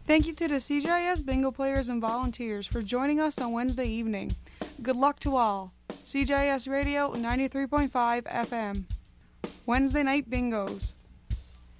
Thank you to the CGIS bingo players and volunteers for joining us on Wednesday evening. Good luck to all. CGIS Radio 93.5 FM. Wednesday night bingos.